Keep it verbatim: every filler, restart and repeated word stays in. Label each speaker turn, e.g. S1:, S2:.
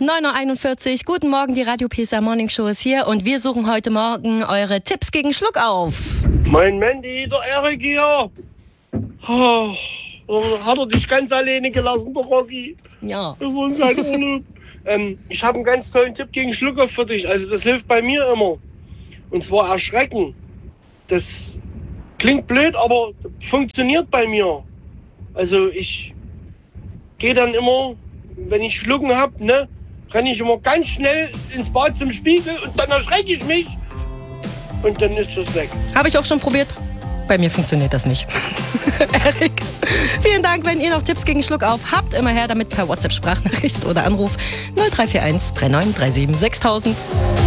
S1: neun Uhr einundvierzig. Guten Morgen, die Radio Pesa Morning Show ist hier und wir suchen heute Morgen eure Tipps gegen Schluckauf.
S2: Mein Mandy, der Erik hier. Oh, hat er dich ganz alleine gelassen, der Rocky?
S1: Ja.
S2: Das ist uns ein Urlaub. ähm, ich habe einen ganz tollen Tipp gegen Schluckauf für dich. Also das hilft bei mir immer. Und zwar Erschrecken. Das klingt blöd, aber funktioniert bei mir. Also ich gehe dann immer, wenn ich Schlucken habe, ne, renne ich immer ganz schnell ins Bad zum Spiegel und dann erschrecke ich mich und dann ist das weg.
S1: Habe ich auch schon probiert. Bei mir funktioniert das nicht. Erik, vielen Dank. Wenn ihr noch Tipps gegen Schluckauf habt, immer her damit per WhatsApp-Sprachnachricht oder Anruf null drei vier eins drei neun drei sieben sechstausend.